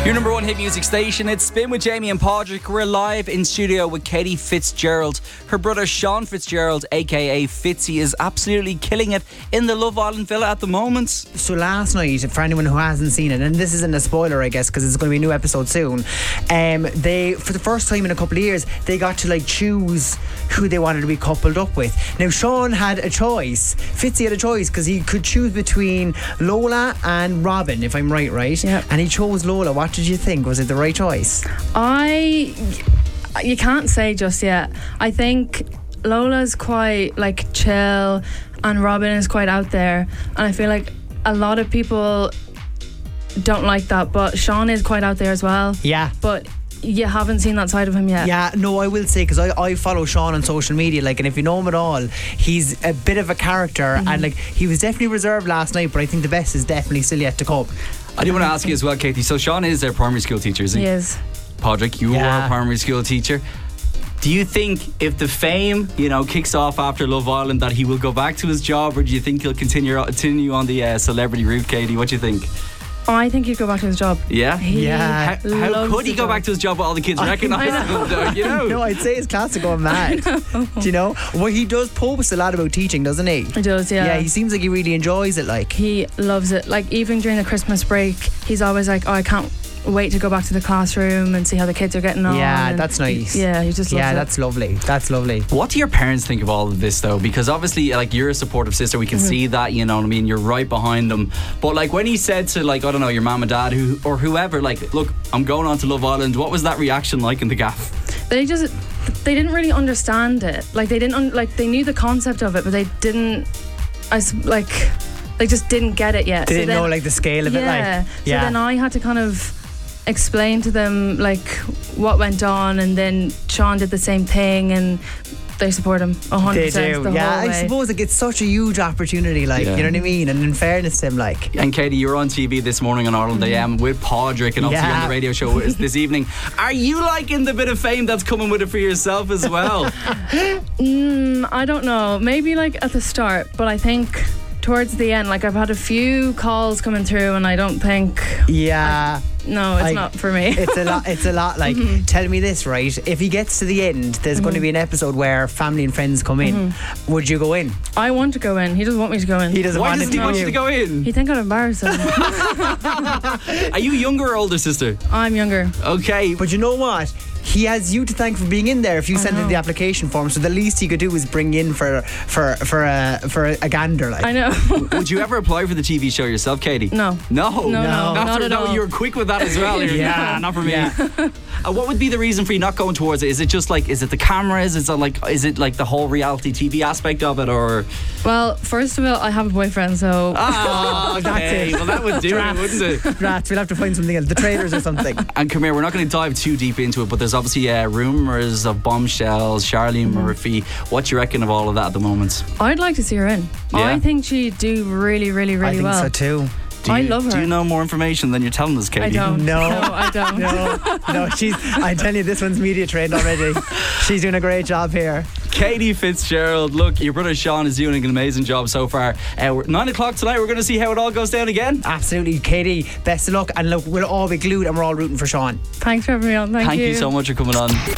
Your number one hit music station, it's Spin with Jamie and Padraig. We're live in studio with Katie Fitzgerald. Her brother Sean Fitzgerald, aka Fitzy, is absolutely killing it in the Love Island villa at the moment. So last night, for anyone who hasn't seen it, and this isn't a spoiler I guess because it's going to be a new episode soon, they, for the first time in a couple of years, they got to choose who they wanted to be coupled up with. Now Sean had a choice, Fitzy had a choice, because he could choose between Lola and Robin, if I'm right? Yep. And he chose Lola. What did you think? Was it the right choice? You can't say just yet. I think Lola's quite chill and Robin is quite out there, and I feel like a lot of people don't like that, but Sean is quite out there as well. Yeah. But you haven't seen that side of him yet. Yeah, no, I will say, because I follow Sean on social media, and if you know him at all, he's a bit of a character, and he was definitely reserved last night, but I think the best is definitely still yet to come. I do want to ask you as well, Katie. So Sean is their primary school teacher, isn't he? He is. Padraig, you are a primary school teacher. Do you think if the fame, kicks off after Love Island, that he will go back to his job, or do you think he'll continue on the celebrity route, Katie? What do you think? I think he'd go back to his job. Yeah? Yeah. How could he go back to his job while all the kids recognise him? No, I'd say his class are going mad. Do you know? Well, he does post a lot about teaching, doesn't he? He does, yeah. Yeah, he seems like he really enjoys it. He loves it. Even during the Christmas break, he's always like, I can't wait to go back to the classroom and see how the kids are getting on. Yeah, that's nice. Yeah, he just loves it. Yeah, that's lovely. That's lovely. What do your parents think of all of this, though? Because obviously, you're a supportive sister. We can see that, you know what I mean? You're right behind them. But when he said to, I don't know, your mum and dad or whoever, look, I'm going on to Love Island, what was that reaction like in the gaff? They didn't really understand it. They knew the concept of it, but they didn't, they just didn't get it yet. They didn't know the scale of it. So then I had to kind of explain to them what went on, and then Sean did the same thing, and they support him 100%. They do. The Yeah, whole I way. suppose it's such a huge opportunity, you know what I mean? And in fairness to him, And Katie, you're on TV this morning on Ireland AM with Padraig, and obviously on the radio show this evening. Are you liking the bit of fame that's coming with it for yourself as well? I don't know. Maybe at the start, but I think towards the end, I've had a few calls coming through, and I don't think. Yeah. No, it's not for me. It's a lot. Tell me this, right? If he gets to the end, there's going to be an episode where family and friends come in. Would you go in? I want to go in. He doesn't want me to go in. He doesn't Why want doesn't he want you to go in? He think I'd embarrass him. Are you younger or older sister? I'm younger. Okay. But you know what? He has you to thank for being in there if you send in the application form. So the least he could do is bring in for a gander. I know. Would you ever apply for the TV show yourself, Katie? No. No, not at all. You were quick with that as well. Yeah, not for me. Yeah. What would be the reason for you not going towards it? Is it just is it the cameras? Is it the whole reality TV aspect of it, or? Well, first of all, I have a boyfriend, so. Oh, okay. Well, that would do it, wouldn't it? Rats, we'll have to find something else. The trailers or something. And come here, we're not going to dive too deep into it, but there's obviously rumours of bombshells, Charlene Murphy. What do you reckon of all of that at the moment? I'd like to see her in. Yeah. I think she'd do really, really, really well. I think so too. I love her. Do you know more information than you're telling us, Katie? I don't. No, I don't. No, I tell you, this one's media trained already. She's doing a great job here. Katie Fitzgerald, look, your brother Sean is doing an amazing job so far. 9 o'clock tonight, we're going to see how it all goes down again. Absolutely, Katie, best of luck, and look, we'll all be glued and we're all rooting for Sean. Thanks for having me on. Thank you. Thank you so much for coming on.